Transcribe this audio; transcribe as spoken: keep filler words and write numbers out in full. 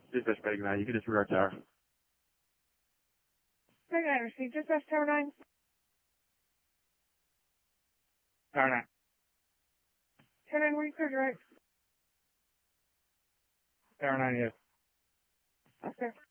Dispatch Medic nine, you can disregard tower. Medic nine, receive dispatch tower nine. Tower nine. Tower nine, where you clear direct? Tower nine, yes. Okay.